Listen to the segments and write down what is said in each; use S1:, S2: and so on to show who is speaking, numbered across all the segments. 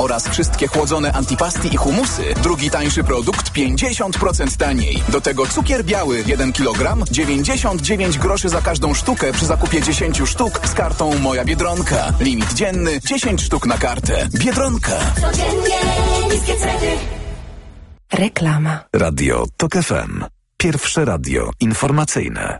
S1: oraz wszystkie chłodzone antipasti i humusy, drugi tańszy produkt 50% taniej. Do tego cukier biały 1 kg 99 groszy za każdą sztukę przy zakupie 10 sztuk z kartą Moja Biedronka. Limit dzienny 10 sztuk na kartę. Biedronka.
S2: Codziennie niskie ceny.
S3: Reklama.
S4: Radio TOK FM. Pierwsze radio informacyjne.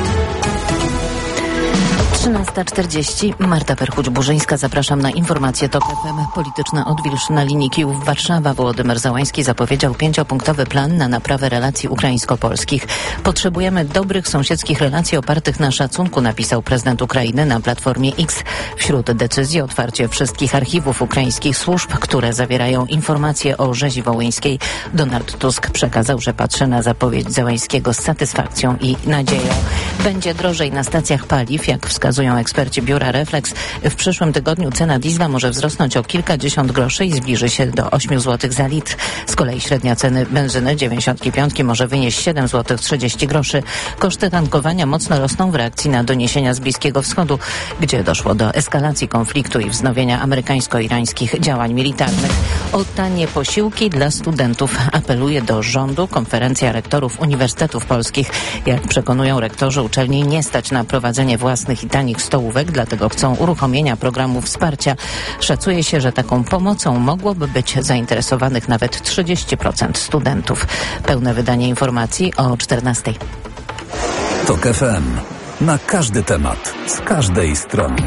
S5: 13:40. Marta Perchuć-Burzyńska. Zapraszam na informacje TOK FM. Polityczny odwilż na linii Kijów-Warszawa. Wołodymyr Załański zapowiedział 5-punktowy plan na naprawę relacji ukraińsko-polskich. Potrzebujemy dobrych sąsiedzkich relacji opartych na szacunku, napisał prezydent Ukrainy na Platformie X. Wśród decyzji otwarcie wszystkich archiwów ukraińskich służb, które zawierają informacje o rzezi wołyńskiej. Donald Tusk przekazał, że patrzy na zapowiedź Załańskiego z satysfakcją i nadzieją. Będzie drożej na stacjach paliw, jak wskazują eksperci biura Reflex. W przyszłym tygodniu cena diesla może wzrosnąć o kilkadziesiąt groszy i zbliży się do 8 zł za litr. Z kolei średnia ceny benzyny 95 może wynieść 7 zł 30 groszy. Koszty tankowania mocno rosną w reakcji na doniesienia z Bliskiego Wschodu, gdzie doszło do eskalacji konfliktu i wznowienia amerykańsko-irańskich działań militarnych. O tanie posiłki dla studentów apeluje do rządu Konferencja Rektorów Uniwersytetów Polskich. Jak przekonują rektorzy uczelni, nie stać na prowadzenie własnych i tanich stołówek, dlatego chcą uruchomienia programu wsparcia. Szacuje się, że taką pomocą mogłoby być zainteresowanych nawet 30% studentów. Pełne wydanie informacji o 14:00.
S4: TOK FM. Na każdy temat, z każdej strony.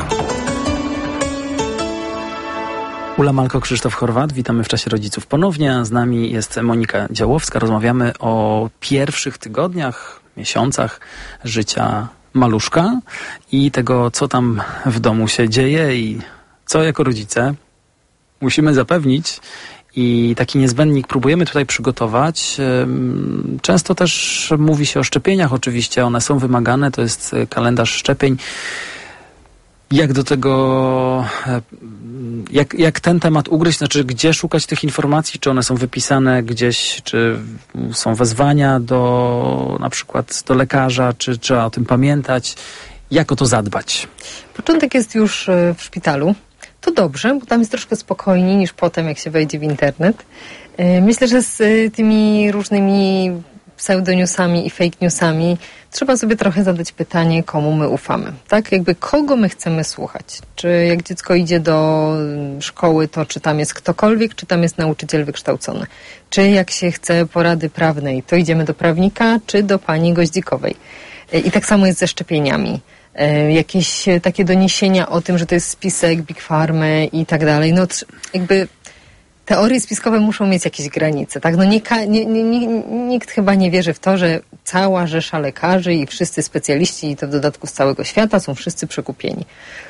S6: Ula Malko, Krzysztof Chorwat. Witamy w czasie rodziców ponownie. Z nami jest Monika Działowska. Rozmawiamy o pierwszych tygodniach, miesiącach życia maluszka i tego, co tam w domu się dzieje i co jako rodzice musimy zapewnić. I taki niezbędnik próbujemy tutaj przygotować. Często też mówi się o szczepieniach, oczywiście one są wymagane, to jest kalendarz szczepień. Jak do tego, jak ten temat ugryźć, znaczy gdzie szukać tych informacji, czy one są wypisane gdzieś, czy są wezwania do na przykład do lekarza, czy trzeba o tym pamiętać, jak o to zadbać?
S7: Początek jest już w szpitalu. To dobrze, bo tam jest troszkę spokojniej niż potem, jak się wejdzie w internet. Myślę, że z tymi różnymi pseudonewsami i fake newsami trzeba sobie trochę zadać pytanie, komu my ufamy. Tak? Jakby kogo my chcemy słuchać. Czy jak dziecko idzie do szkoły, to czy tam jest ktokolwiek, czy tam jest nauczyciel wykształcony. Czy jak się chce porady prawnej, to idziemy do prawnika, czy do pani Goździkowej. I tak samo jest ze szczepieniami. Jakieś takie doniesienia o tym, że to jest spisek Big Pharmy i tak dalej. No jakby teorie spiskowe muszą mieć jakieś granice, tak? No nikt chyba nie wierzy w to, że cała rzesza lekarzy i wszyscy specjaliści, i to w dodatku z całego świata, są wszyscy przekupieni.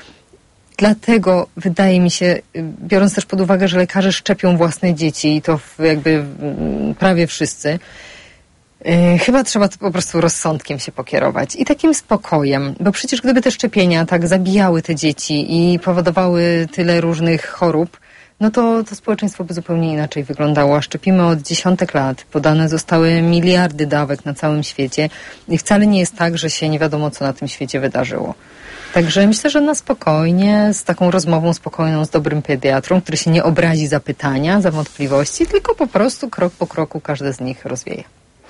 S7: Dlatego wydaje mi się, biorąc też pod uwagę, że lekarze szczepią własne dzieci i to jakby prawie wszyscy, chyba trzeba po prostu rozsądkiem się pokierować i takim spokojem, bo przecież gdyby te szczepienia tak zabijały te dzieci i powodowały tyle różnych chorób, no to społeczeństwo by zupełnie inaczej wyglądało. A szczepimy od dziesiątek lat. Podane zostały miliardy dawek na całym świecie i wcale nie jest tak, że się nie wiadomo, co na tym świecie wydarzyło. Także myślę, że na spokojnie, z taką rozmową spokojną z dobrym pediatrą, który się nie obrazi za pytania, za wątpliwości, tylko po prostu krok po kroku każde z nich rozwieje.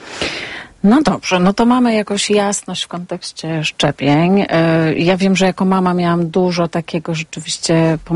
S3: No dobrze, no to mamy jakąś jasność w kontekście szczepień. Ja wiem, że jako mama miałam dużo takiego rzeczywiście